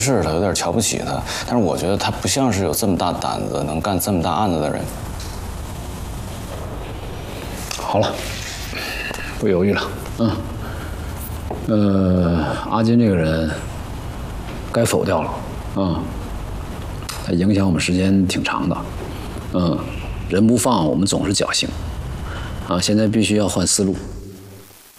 视他，有点瞧不起他。但是我觉得他不像是有这么大胆子能干这么大案子的人。 好了，不犹豫了。阿金这个人该否掉了。他影响我们时间挺长的。人不放，我们总是侥幸。现在必须要换思路。